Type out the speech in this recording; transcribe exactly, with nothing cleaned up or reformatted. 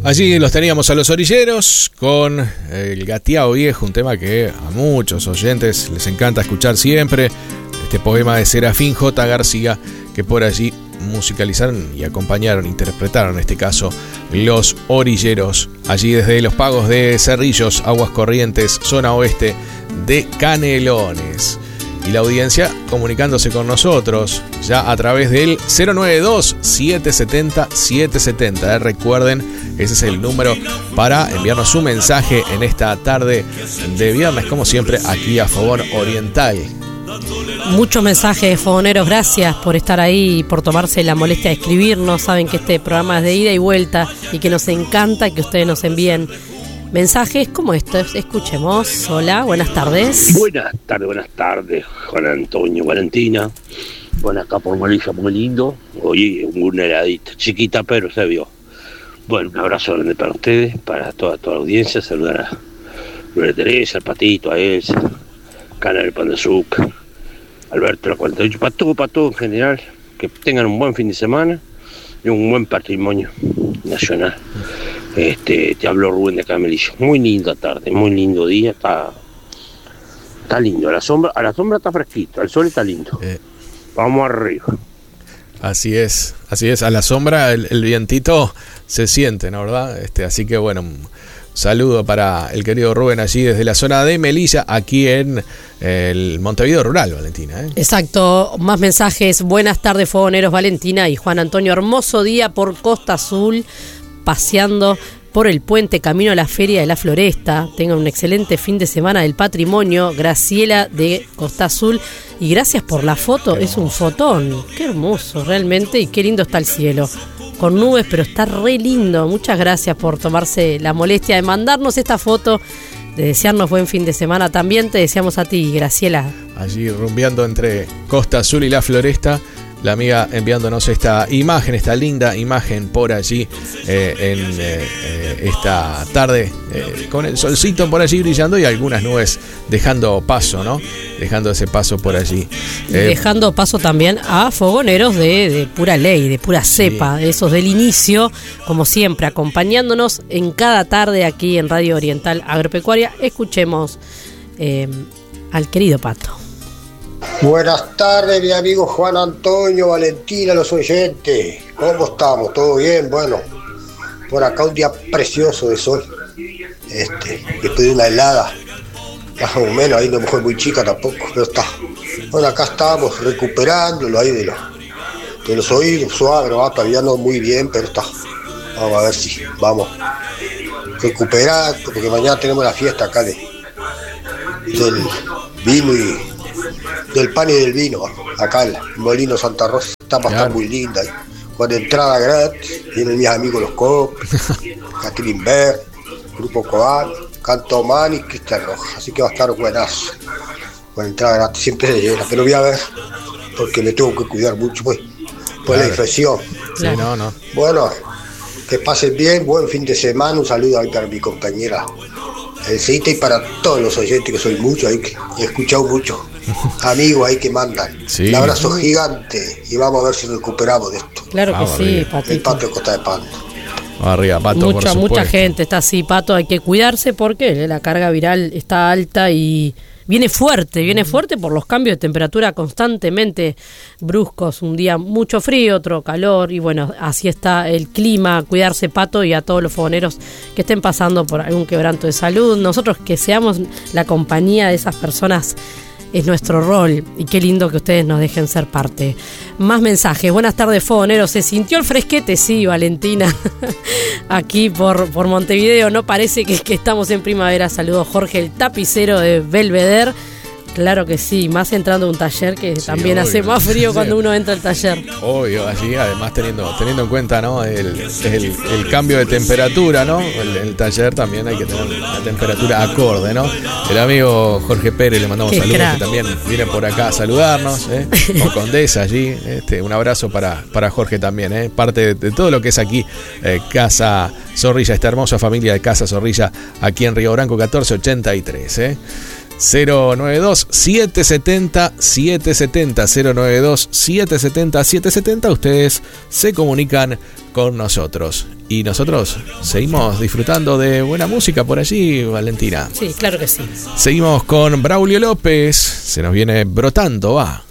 Allí los teníamos a los orilleros con el Gateado Viejo, un tema que a muchos oyentes les encanta escuchar siempre. Este poema de Serafín J. García, que por allí musicalizaron y acompañaron, interpretaron en este caso los orilleros, allí desde los pagos de Cerrillos, Aguas Corrientes, zona oeste de Canelones. Y la audiencia comunicándose con nosotros ya a través del cero nueve dos, siete siete cero, siete siete cero. Eh, recuerden, ese es el número para enviarnos su mensaje en esta tarde de viernes, como siempre, aquí a Fogón Oriental. Muchos mensajes, fogoneros, gracias por estar ahí y por tomarse la molestia de escribirnos. Saben que este programa es de ida y vuelta y que nos encanta que ustedes nos envíen mensajes como estos. Escuchemos. Hola, buenas tardes. Buenas tardes, buenas tardes, Juan Antonio, Valentina. Bueno, acá por Molilla, muy lindo. Oye, una heladita, chiquita, pero se vio. Bueno, un abrazo grande para ustedes, para toda, toda la audiencia. Saludar a Gloria Teresa, al Patito, a Elsa, Cana del Pan de Azúcar, Alberto, la cuarenta y ocho, para todo, para todo en general. Que tengan un buen fin de semana y un buen patrimonio nacional. Este, te habló Rubén de Camelillo. Muy linda tarde, muy lindo día, está, está lindo. A la sombra, a la sombra está fresquito, al sol está lindo. Eh. Vamos arriba. Así es, así es. A la sombra el, el vientito se siente, ¿no? ¿Verdad? Este, así que bueno, un saludo para el querido Rubén allí desde la zona de Melilla, aquí en el Montevideo Rural, Valentina, ¿eh? Exacto, más mensajes. Buenas tardes, fogoneros, Valentina y Juan Antonio. Hermoso día por Costa Azul, paseando por el puente camino a la Feria de la Floresta. Tengan un excelente fin de semana del patrimonio. Graciela de Costa Azul. Y gracias por la foto, es un fotón. Qué hermoso realmente y qué lindo está el cielo. Con nubes, pero está re lindo. Muchas gracias por tomarse la molestia de mandarnos esta foto, de desearnos buen fin de semana. También te deseamos a ti, Graciela. Allí rumbeando entre Costa Azul y la Floresta, la amiga enviándonos esta imagen, esta linda imagen por allí eh, en eh, eh, esta tarde eh, con el solcito por allí brillando y algunas nubes dejando paso, ¿no? Dejando ese paso por allí. Y eh, dejando paso también a fogoneros de, de pura ley, de pura cepa, sí. Esos del inicio, como siempre, acompañándonos en cada tarde aquí en Radio Oriental Agropecuaria. Escuchemos eh, al querido Pato. Buenas tardes, mi amigo Juan Antonio, Valentina, los oyentes. ¿Cómo estamos? ¿Todo bien? Bueno, por acá un día precioso de sol. Este, después de una helada, más o menos, ahí no me fue muy chica tampoco, pero está. Bueno, acá estamos recuperándolo ahí de los, de los oídos, suave, ¿no? Todavía no muy bien, pero está. Vamos a ver si vamos recuperando, porque mañana tenemos la fiesta acá de, del vino y del pan y del vino, acá en Molino Santa Rosa. Está para estar muy linda, ¿eh? Con entrada gratis. Vienen mis amigos los Cop, Catherine Ver, Grupo Coal, Canto Man y Cristian Roja. Así que va a estar buenazo. Con entrada gratis, siempre se llena, pero voy a ver, porque me tengo que cuidar mucho, pues, por claro. La infección. Sí, no, no. Bueno, que pasen bien, buen fin de semana. Un saludo ahí para mi compañera Elcita y para todos los oyentes, que soy muchos ahí, que he escuchado mucho. Amigos ahí que mandan. Sí. Un abrazo gigante y vamos a ver si nos recuperamos de esto. Claro que vamos sí, arriba. Patito. El Pato de Costa de Pando. Arriba, Pato, mucha, mucha gente está así, Pato. Hay que cuidarse porque la carga viral está alta y viene fuerte, viene fuerte por los cambios de temperatura constantemente bruscos. Un día mucho frío, otro calor y bueno, así está el clima. Cuidarse, Pato, y a todos los fogoneros que estén pasando por algún quebranto de salud. Nosotros que seamos la compañía de esas personas es nuestro rol y qué lindo que ustedes nos dejen ser parte. Más mensajes. Buenas tardes, fogoneros. ¿Se sintió el fresquete? Sí, Valentina. Aquí por, por Montevideo. No parece que, que estamos en primavera. Saludos, Jorge, el tapicero de Belvedere. Claro que sí, más entrando a un taller que sí, también obvio. Hace más frío cuando uno entra al taller. Obvio, allí además teniendo teniendo en cuenta, ¿no? el, el, el cambio de temperatura, ¿no? El, el taller también hay que tener una temperatura acorde, ¿no? El amigo Jorge Pérez, le mandamos saludos, crack. Que también viene por acá a saludarnos, ¿eh? Con Condesa allí, este, un abrazo para, para Jorge también, ¿eh? Parte de, de todo lo que es aquí, eh, Casa Zorrilla, esta hermosa familia de Casa Zorrilla, aquí en Río Branco catorce ochenta y tres, ¿eh? cero nueve dos, siete siete cero, siete siete cero, cero nueve dos, siete siete cero, siete siete cero. Ustedes se comunican con nosotros. Y nosotros seguimos disfrutando de buena música por allí, Valentina. Sí, claro que sí. Seguimos con Braulio López. Se nos viene Brotando, va.